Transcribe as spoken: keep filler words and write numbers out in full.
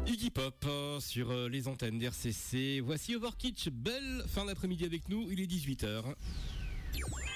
Iggy Pop euh, sur euh, les antennes d'R C C. Voici Overkitsch, belle fin d'après-midi avec nous, il est dix-huit heures.